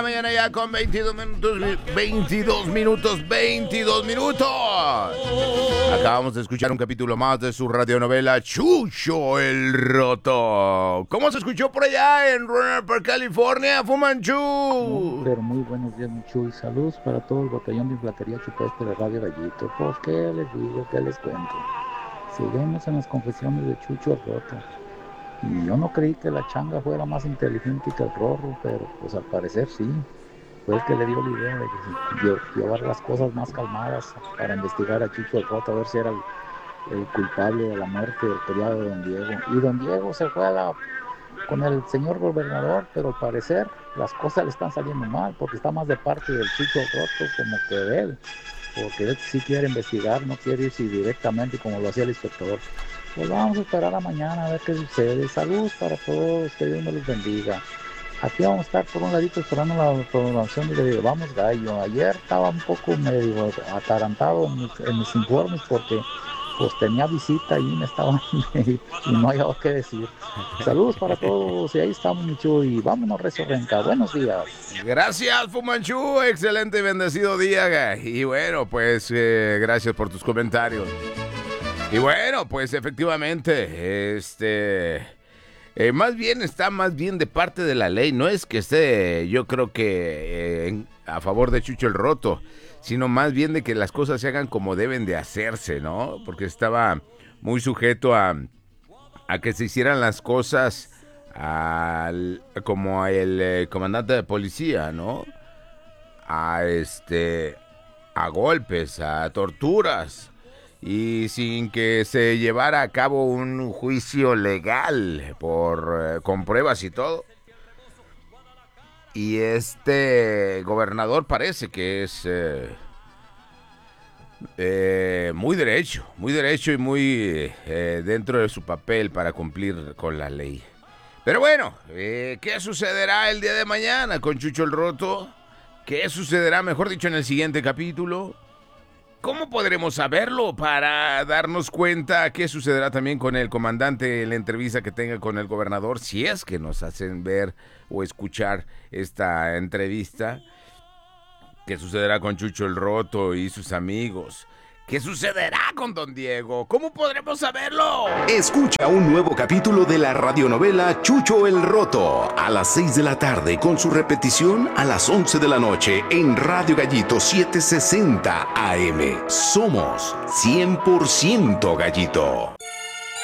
la mañana ya con 22 minutos. Acabamos de escuchar un capítulo más de su radionovela Chucho el Roto. ¿Cómo se escuchó por allá en Rohnert Park, California, Fu Manchu? Pero muy buenos días, Michu, y saludos para todo el batallón de infantería chupestre de Radio Gallito. Pues, ¿qué les digo? ¿Qué les cuento? Seguimos en las confesiones de Chucho el Roto. Y yo no creí que la changa fuera más inteligente que el Rorro, pero pues al parecer sí. Fue el que le dio la idea de llevar las cosas más calmadas para investigar a Chucho el Roto, a ver si era el culpable de la muerte del criado de Don Diego. Y Don Diego se fue con el señor gobernador, pero al parecer las cosas le están saliendo mal, porque está más de parte del Chucho el Roto como que de él, porque él sí quiere investigar, no quiere irse directamente como lo hacía el inspector. Pues vamos a esperar a mañana a ver qué sucede. Salud para todos, que Dios me los bendiga. Aquí vamos a estar por un ladito esperando la programación de Vamos Gallo. Ayer estaba un poco medio atarantado en mis informes porque pues tenía visita y me estaban y no había qué decir. Saludos para todos y ahí estamos, Michu, y vámonos, Recio Renca. Buenos días. Gracias, Fu Manchu. Excelente y bendecido día. Y bueno, pues gracias por tus comentarios. Y bueno, pues efectivamente, más bien está más bien de parte de la ley. No es que esté, yo creo que a favor de Chucho el Roto, sino más bien de que las cosas se hagan como deben de hacerse, ¿no? Porque estaba muy sujeto a que se hicieran las cosas como el comandante de policía, ¿no? A golpes, a torturas. Y sin que se llevara a cabo un juicio legal con pruebas y todo. Y este gobernador parece que es muy derecho y muy dentro de su papel para cumplir con la ley. Pero bueno, ¿qué sucederá el día de mañana con Chucho el Roto? ¿Qué sucederá, mejor dicho, en el siguiente capítulo? ¿Cómo podremos saberlo para darnos cuenta qué sucederá también con el comandante en la entrevista que tenga con el gobernador? Si es que nos hacen ver o escuchar esta entrevista. ¿Qué sucederá con Chucho el Roto y sus amigos? ¿Qué sucederá con Don Diego? ¿Cómo podremos saberlo? Escucha un nuevo capítulo de la radionovela Chucho el Roto a las 6 de la tarde con su repetición a las 11 de la noche en Radio Gallito 760 AM. Somos 100% Gallito.